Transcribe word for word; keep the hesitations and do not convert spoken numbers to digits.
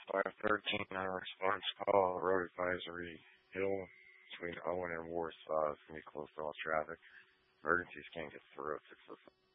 five thirteen on response call, road advisory, Hill between Owen and Warsaw is going to be closed to all traffic. Emergencies can't get through at six oh seven.